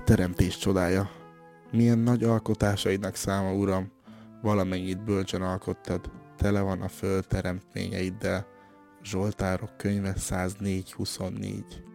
teremtés csodája. Milyen nagy alkotásaidnak száma, Uram, valamennyit bölcsen alkottad, tele van a föld teremtményeiddel. Zsoltárok könyve 104:24.